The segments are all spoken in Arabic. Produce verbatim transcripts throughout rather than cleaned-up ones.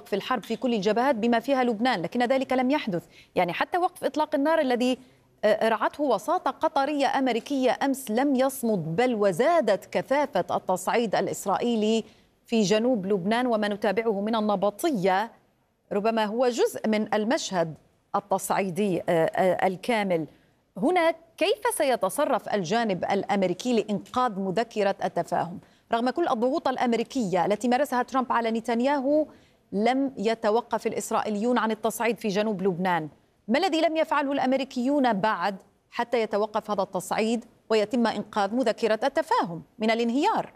وقف الحرب في كل الجبهات بما فيها لبنان، لكن ذلك لم يحدث. يعني حتى وقف إطلاق النار الذي رعته وساطة قطرية أمريكية أمس لم يصمد، بل وزادت كثافة التصعيد الإسرائيلي في جنوب لبنان، وما نتابعه من النبطية ربما هو جزء من المشهد التصعيدي الكامل. هنا كيف سيتصرف الجانب الأمريكي لإنقاذ مذكرة التفاهم؟ رغم كل الضغوط الأمريكية التي مارسها ترامب على نتنياهو لم يتوقف الإسرائيليون عن التصعيد في جنوب لبنان. ما الذي لم يفعله الأمريكيون بعد حتى يتوقف هذا التصعيد ويتم إنقاذ مذكرة التفاهم من الانهيار؟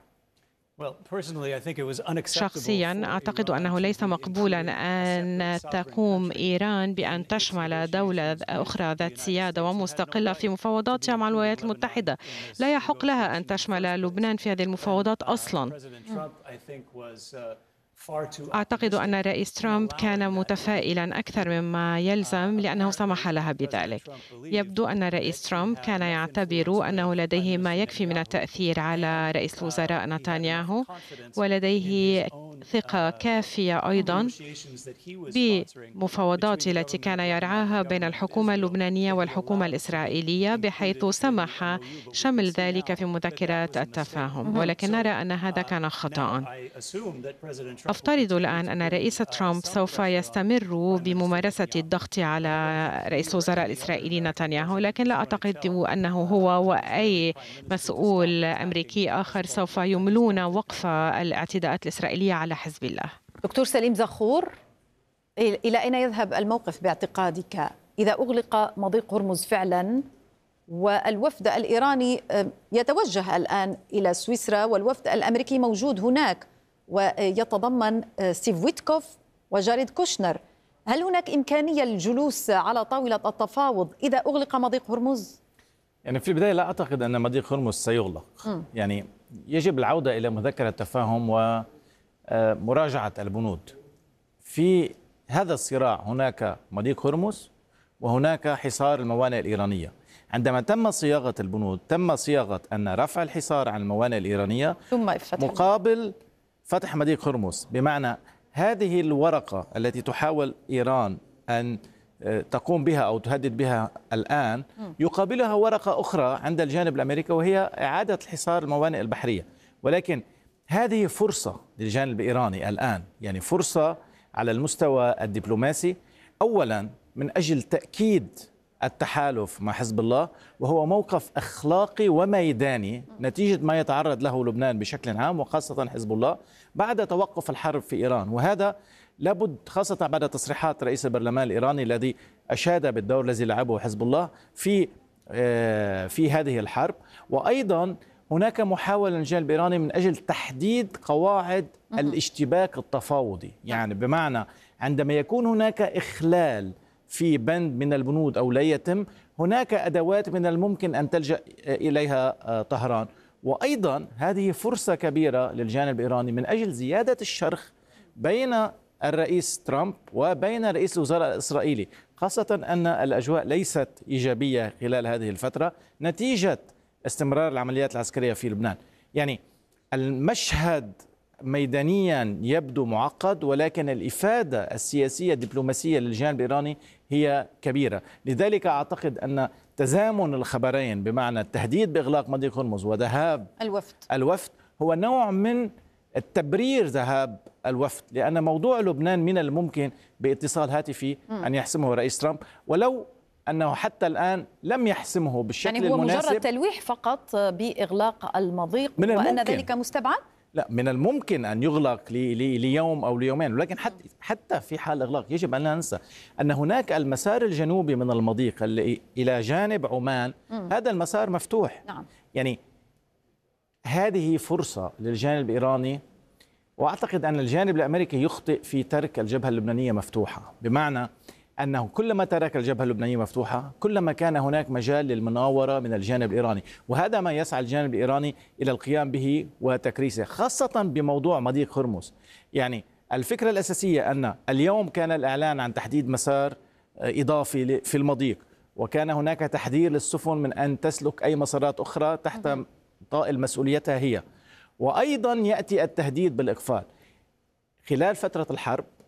شخصيا أعتقد أنه ليس مقبولا أن تقوم إيران بأن تشمل دولة أخرى ذات سيادة ومستقلة في مفاوضاتها مع الولايات المتحدة. لا يحق لها أن تشمل لبنان في هذه المفاوضات أصلا. أعتقد أن الرئيس ترامب كان متفائلا أكثر مما يلزم لأنه سمح لها بذلك. يبدو أن الرئيس ترامب كان يعتبر أنه لديه ما يكفي من التأثير على رئيس الوزراء نتنياهو، ولديه ثقة كافية أيضا بمفاوضات التي كان يرعاها بين الحكومة اللبنانية والحكومة الإسرائيلية، بحيث سمح شمل ذلك في مذكرات التفاهم، ولكن نرى أن هذا كان خطأ. أفترض الآن أن الرئيس ترامب سوف يستمر بممارسة الضغط على رئيس الوزراء الإسرائيلي نتنياهو، لكن لا أعتقد أنه هو وأي مسؤول أمريكي آخر سوف يملون وقف الاعتداءات الإسرائيلية على حزب الله. دكتور سليم زخور، إلى أين يذهب الموقف باعتقادك إذا أغلق مضيق هرمز فعلا والوفد الإيراني يتوجه الآن إلى سويسرا والوفد الأمريكي موجود هناك ويتضمن ستيف ويتكوف وجاريد كوشنر؟ هل هناك إمكانية للجلوس على طاولة التفاوض إذا أغلق مضيق هرمز؟ يعني في البداية لا أعتقد أن مضيق هرمز سيغلق. م. يعني يجب العودة إلى مذكرة تفاهم ومراجعة البنود. في هذا الصراع هناك مضيق هرمز وهناك حصار الموانئ الإيرانية. عندما تم صياغة البنود تم صياغة أن رفع الحصار عن الموانئ الإيرانية ثم مقابل فتح مضيق هرمز، بمعنى هذه الورقة التي تحاول إيران أن تقوم بها أو تهدد بها الآن يقابلها ورقة أخرى عند الجانب الأمريكي وهي إعادة الحصار الموانئ البحرية. ولكن هذه فرصة للجانب الإيراني الآن، يعني فرصة على المستوى الدبلوماسي، أولا من أجل تأكيد التحالف مع حزب الله، وهو موقف أخلاقي وميداني نتيجة ما يتعرض له لبنان بشكل عام وخاصة حزب الله بعد توقف الحرب في إيران. وهذا لابد خاصة بعد تصريحات رئيس البرلمان الإيراني الذي أشاد بالدور الذي لعبه حزب الله في في هذه الحرب. وأيضا هناك محاولة من الجانب الإيراني من أجل تحديد قواعد الاشتباك التفاوضي، يعني بمعنى عندما يكون هناك إخلال في بند من البنود أو لا يتم، هناك أدوات من الممكن أن تلجأ إليها طهران. وأيضا هذه فرصة كبيرة للجانب الإيراني من أجل زيادة الشرخ بين الرئيس ترامب وبين رئيس الوزراء الإسرائيلي، خاصة أن الأجواء ليست إيجابية خلال هذه الفترة نتيجة استمرار العمليات العسكرية في لبنان. يعني المشهد ميدانيا يبدو معقد، ولكن الإفادة السياسية الدبلوماسية للجانب الإيراني هي كبيرة. لذلك أعتقد أن تزامن الخبرين بمعنى التهديد بإغلاق مضيق هرمز وذهاب الوفد الوفد هو نوع من التبرير ذهاب الوفد، لأن موضوع لبنان من الممكن باتصال هاتفي أن يحسمه رئيس ترامب، ولو أنه حتى الآن لم يحسمه بالشكل يعني هو المناسب. مجرد تلويح فقط بإغلاق المضيق من وأن الممكن. ذلك مستبعد؟ لا، من الممكن أن يغلق لي لي ليوم أو ليومين، ولكن حتى حتى في حال إغلاق يجب أن لا ننسى أن هناك المسار الجنوبي من المضيق اللي إلى جانب عمان. م. هذا المسار مفتوح. نعم. يعني هذه فرصة للجانب الإيراني، وأعتقد أن الجانب الأمريكي يخطئ في ترك الجبهة اللبنانية مفتوحة، بمعنى أنه كلما ترك الجبهة اللبنانية مفتوحة كلما كان هناك مجال للمناورة من الجانب الإيراني، وهذا ما يسعى الجانب الإيراني إلى القيام به وتكريسه، خاصة بموضوع مضيق هرمز. يعني الفكرة الأساسية أن اليوم كان الإعلان عن تحديد مسار إضافي في المضيق، وكان هناك تحذير للسفن من أن تسلك أي مسارات أخرى تحت طائل مسؤوليتها هي، وأيضا يأتي التهديد بالإقفال. خلال فترة الحرب